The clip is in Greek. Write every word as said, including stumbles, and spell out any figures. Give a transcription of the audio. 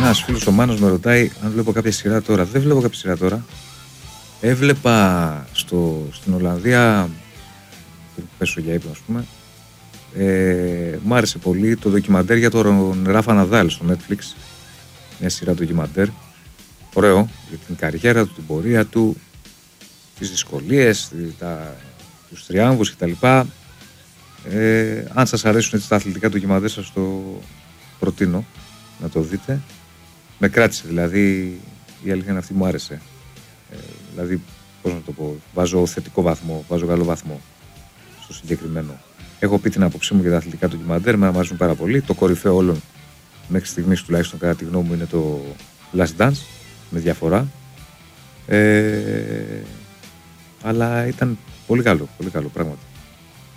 Ένας φίλος ο Μάνος με ρωτάει αν βλέπω κάποια σειρά τώρα. Δεν βλέπω κάποια σειρά τώρα. Έβλεπα στο, στην Ολλανδία, πριν πέσω για ύπνο, ας πούμε, ε, μ' άρεσε πολύ το ντοκιμαντέρ για τον Ράφα Ναδάλ στο Netflix. Μια σειρά ντοκιμαντέρ. Ωραίο, για την καριέρα του, την πορεία του, τις δυσκολίες, τα, τους τριάμβους κτλ. Ε, αν σας αρέσουν έτσι, τα αθλητικά ντοκιμαντέρ, σας το προτείνω να το δείτε. Με κράτησε δηλαδή, η αλήθεια είναι αυτή, μου άρεσε. Ε, δηλαδή, πώς να το πω, βάζω θετικό βαθμό, βάζω καλό βαθμό στο συγκεκριμένο. Έχω πει την άποψή μου για τα αθλητικά ντοκιμαντέρ, με αρέσουν πάρα πολύ. Το κορυφαίο όλων μέχρι στιγμής, τουλάχιστον κατά τη γνώμη μου, είναι το Last Dance, με διαφορά. Ε, αλλά ήταν πολύ καλό, πολύ καλό πράγματι.